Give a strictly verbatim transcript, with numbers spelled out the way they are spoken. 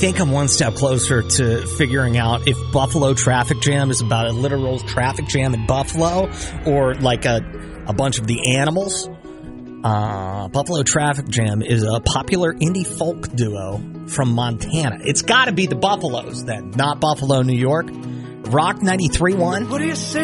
think I'm one step closer to figuring out if Buffalo Traffic Jam is about a literal traffic jam in Buffalo or like a, a bunch of the animals. Uh, Buffalo Traffic Jam is a popular indie folk duo from Montana. It's got to be the Buffaloes then, not Buffalo, New York. Rock ninety-three point one. What do you say?